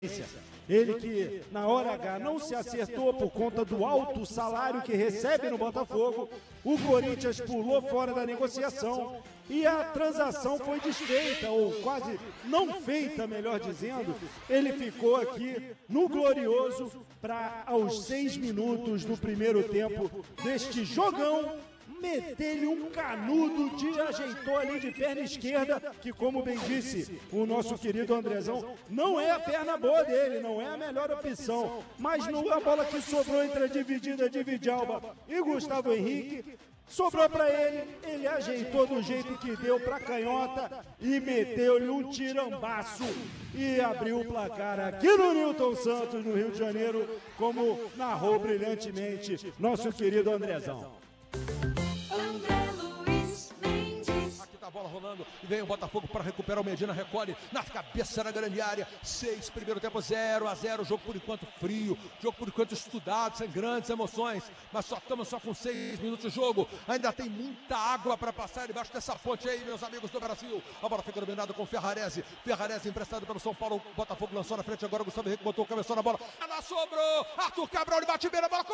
Ele que na hora H não se acertou por conta do alto salário que recebe no Botafogo, o Corinthians pulou fora da negociação e a transação foi desfeita, ou quase não feita, melhor dizendo. Ele ficou aqui no Glorioso para, aos 6 minutos do primeiro tempo deste jogão, meter-lhe um canudo, ajeitou ali de perna esquerda, que, como bem disse o nosso querido Andrezão, não é a perna boa dele, não é a melhor opção, mas a bola que sobrou entre a dividida de Vidalba e Gustavo Henrique, sobrou para ele ajeitou do jeito que deu para canhota e meteu-lhe um tirambaço e abriu o placar aqui no Newton Santos, no Rio de Janeiro, como narrou brilhantemente nosso querido Andrezão. A bola rolando e vem o Botafogo para recuperar. O Medina recolhe na cabeça da grande área. 6, primeiro tempo 0-0. Jogo por enquanto frio, jogo por enquanto estudado, sem grandes emoções, mas estamos só com 6 minutos de jogo. Ainda tem muita água para passar debaixo dessa ponte aí, meus amigos do Brasil. A bola fica dominada com Ferrarese emprestado pelo São Paulo. O Botafogo lançou na frente agora. Gustavo Henrique botou o cabeção na bola. Ela sobrou. Arthur Cabral, ele bate bem na bola.